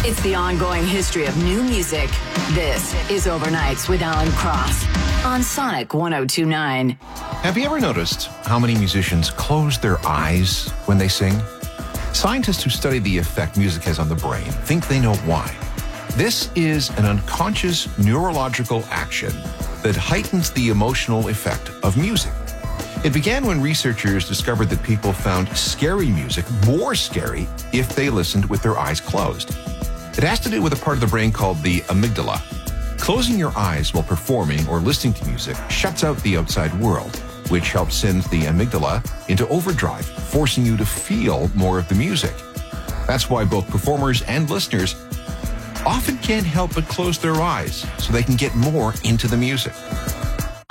It's the ongoing history of new music. This is Overnights with Alan Cross on Sonic 102.9. Have you ever noticed how many musicians close their eyes when they sing? Scientists who study the effect music has on the brain think they know why. This is an unconscious neurological action that heightens the emotional effect of music. It began when researchers discovered that people found scary music more scary if they listened with their eyes closed. It has to do with a part of the brain called the amygdala. Closing your eyes while performing or listening to music shuts out the outside world, which helps send the amygdala into overdrive, forcing you to feel more of the music. That's why both performers and listeners often can't help but close their eyes so they can get more into the music.